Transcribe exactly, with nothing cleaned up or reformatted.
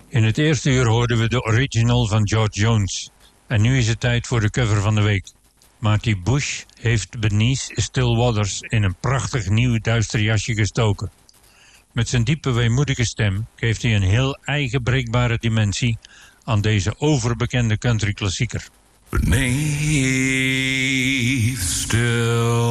In het eerste uur hoorden we de original van George Jones. En nu is het tijd voor de cover van de week. Marty Bush heeft Beneath Still Waters in een prachtig nieuw duister jasje gestoken. Met zijn diepe weemoedige stem geeft hij een heel eigen breekbare dimensie aan deze overbekende country klassieker. Beneath still